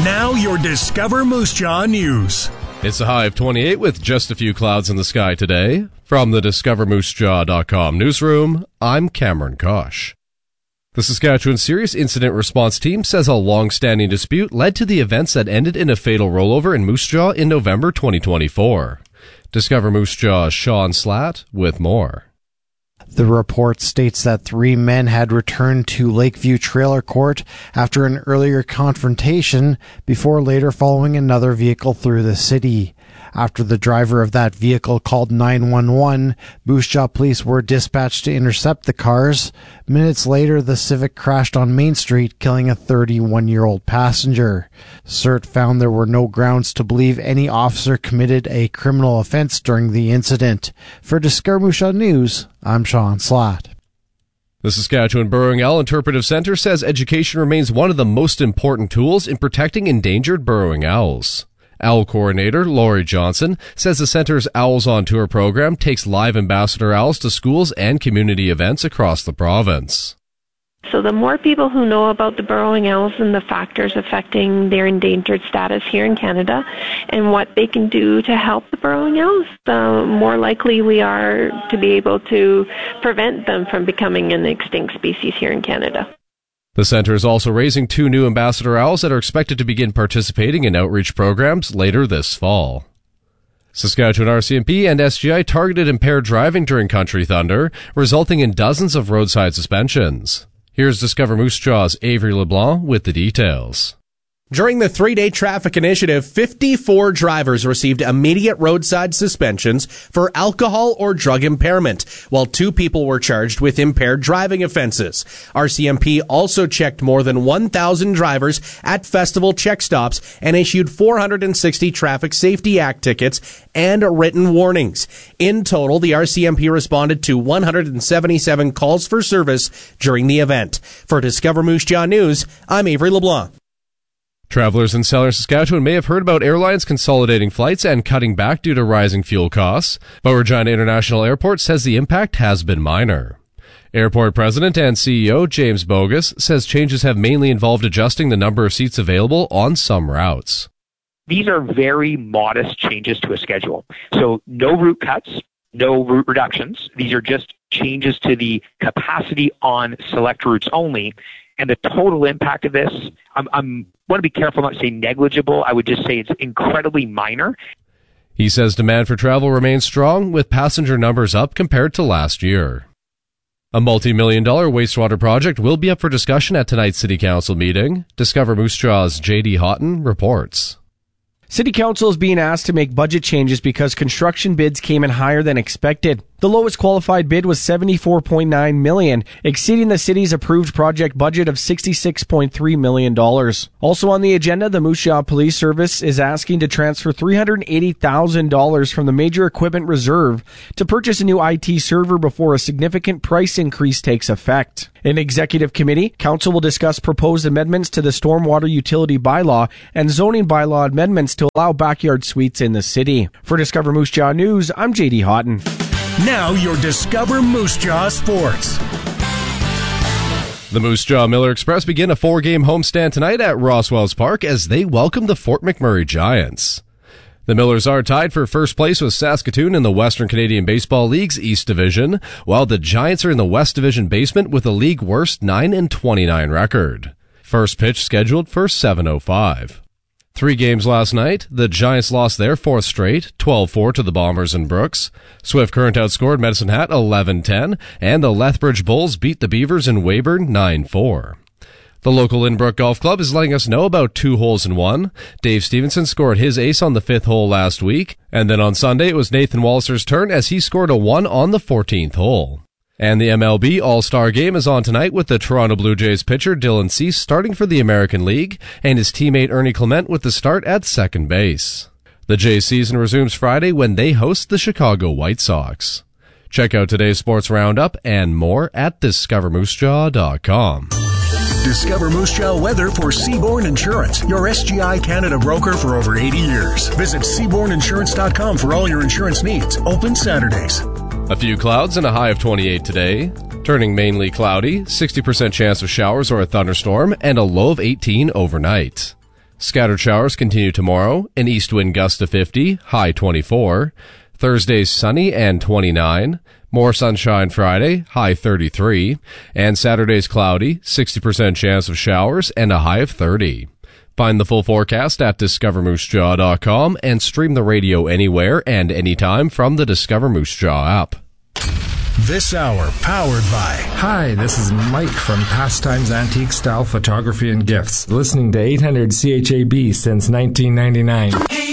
Now your Discover Moose Jaw News. It's a high of 28 with just a few clouds in the sky today. From the DiscoverMooseJaw.com newsroom, I'm Cameron Kosh. The Saskatchewan Serious Incident Response Team says a long-standing dispute led to the events that ended in a fatal rollover in Moose Jaw in November 2024. Discover Moose Jaw's Sean Slatt with more. The report states that 3 men had returned to Lakeview Trailer Court after an earlier confrontation before later following another vehicle through the city. After the driver of that vehicle called 911, Moose Jaw police were dispatched to intercept the cars. Minutes later, the Civic crashed on Main Street, killing a 31-year-old passenger. CERT found there were no grounds to believe any officer committed a criminal offense during the incident. For Discover Moose Jaw News, I'm Sean Slatt. The Saskatchewan Burrowing Owl Interpretive Centre says education remains one of the most important tools in protecting endangered burrowing owls. Owl Coordinator Laurie Johnson says the center's Owls on Tour program takes live ambassador owls to schools and community events across the province. So the more people who know about the burrowing owls and the factors affecting their endangered status here in Canada and what they can do to help the burrowing owls, the more likely we are to be able to prevent them from becoming an extinct species here in Canada. The center is also raising 2 new ambassador owls that are expected to begin participating in outreach programs later this fall. Saskatchewan RCMP and SGI targeted impaired driving during Country Thunder, resulting in dozens of roadside suspensions. Here's Discover Moose Jaw's Avery LeBlanc with the details. During the 3-day traffic initiative, 54 drivers received immediate roadside suspensions for alcohol or drug impairment, while 2 people were charged with impaired driving offenses. RCMP also checked more than 1,000 drivers at festival check stops and issued 460 Traffic Safety Act tickets and written warnings. In total, the RCMP responded to 177 calls for service during the event. For Discover Moose Jaw News, I'm Avery LeBlanc. Travelers in Southern Saskatchewan may have heard about airlines consolidating flights and cutting back due to rising fuel costs, but Regina International Airport says the impact has been minor. Airport President and CEO James Bogus says changes have mainly involved adjusting the number of seats available on some routes. These are very modest changes to a schedule. So no route cuts, no route reductions. These are just changes to the capacity on select routes only. And the total impact of this, I want to be careful not to say negligible. I would just say it's incredibly minor. He says demand for travel remains strong, with passenger numbers up compared to last year. A multi-million-dollar wastewater project will be up for discussion at tonight's City Council meeting. Discover Moose Jaw's J.D. Houghton reports. City Council is being asked to make budget changes because construction bids came in higher than expected. The lowest qualified bid was $74.9 million, exceeding the city's approved project budget of $66.3 million. Also on the agenda, the Moose Jaw Police Service is asking to transfer $380,000 from the Major Equipment Reserve to purchase a new IT server before a significant price increase takes effect. In Executive Committee, Council will discuss proposed amendments to the Stormwater Utility Bylaw and zoning bylaw amendments to allow backyard suites in the city. For Discover Moose Jaw News, I'm J.D. Houghton. Now your Discover Moose Jaw Sports. The Moose Jaw Miller Express begin a 4-game homestand tonight at Roswells Park as they welcome the Fort McMurray Giants. The Millers are tied for first place with Saskatoon in the Western Canadian Baseball League's East Division, while the Giants are in the West Division basement with a league worst 9-29 record. First pitch scheduled for 7:05. 3 games last night. The Giants lost their 4th straight, 12-4 to the Bombers in Brooks. Swift Current outscored Medicine Hat 11-10, and the Lethbridge Bulls beat the Beavers in Weyburn 9-4. The local Inbrook Golf Club is letting us know about 2 holes in 1. Dave Stevenson scored his ace on the 5th hole last week, and then on Sunday it was Nathan Walliser's turn as he scored a 1 on the 14th hole. And the MLB All-Star Game is on tonight with the Toronto Blue Jays pitcher Dylan Cease starting for the American League and his teammate Ernie Clement with the start at second base. The Jays season resumes Friday when they host the Chicago White Sox. Check out today's sports roundup and more at DiscoverMooseJaw.com. Discover Moose Jaw weather for Seabourn Insurance, your SGI Canada broker for over 80 years. Visit SeabournInsurance.com for all your insurance needs. Open Saturdays. A few clouds and a high of 28 today. Turning mainly cloudy, 60% chance of showers or a thunderstorm, and a low of 18 overnight. Scattered showers continue tomorrow, an east wind gust to 50, high 24. Thursday's sunny and 29. More sunshine Friday, high 33. And Saturday's cloudy, 60% chance of showers and a high of 30. Find the full forecast at discovermoosejaw.com and stream the radio anywhere and anytime from the Discover Moose Jaw app. This hour powered by... Hi, this is Mike from Pastimes Antique Style Photography and Gifts, listening to 800 CHAB since 1999.